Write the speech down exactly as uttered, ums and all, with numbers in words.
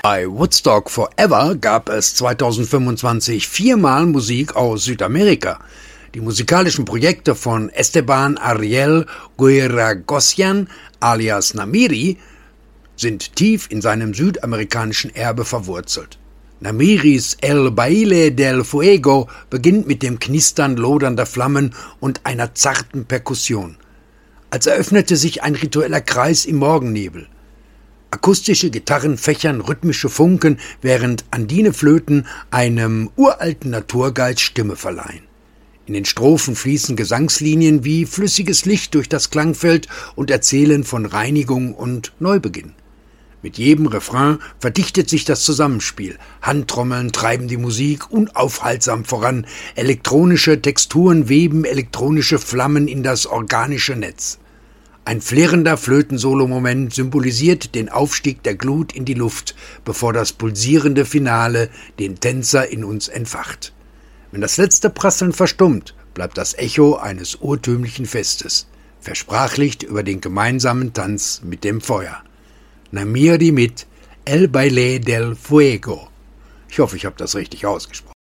Bei Woodstock Forever gab es zweitausendfünfundzwanzig viermal Musik aus Südamerika. Die musikalischen Projekte von Esteban Ariel Guiragosyan alias Namiri sind tief in seinem südamerikanischen Erbe verwurzelt. Namiris El Baile del Fuego beginnt mit dem Knistern lodernder Flammen und einer zarten Perkussion. Als eröffnete sich ein ritueller Kreis im Morgennebel. Akustische Gitarren fächern rhythmische Funken, während Andineflöten einem uralten Naturgeist Stimme verleihen. In den Strophen fließen Gesangslinien wie flüssiges Licht durch das Klangfeld und erzählen von Reinigung und Neubeginn. Mit jedem Refrain verdichtet sich das Zusammenspiel. Handtrommeln treiben die Musik unaufhaltsam voran. Elektronische Texturen weben elektronische Flammen in das organische Netz. Ein flirrender Flötensolo-Moment symbolisiert den Aufstieg der Glut in die Luft, bevor das pulsierende Finale den Tänzer in uns entfacht. Wenn das letzte Prasseln verstummt, bleibt das Echo eines urtümlichen Festes, versprachlicht über den gemeinsamen Tanz mit dem Feuer. Namiri mit El Baile del Fuego. Ich hoffe, ich habe das richtig ausgesprochen.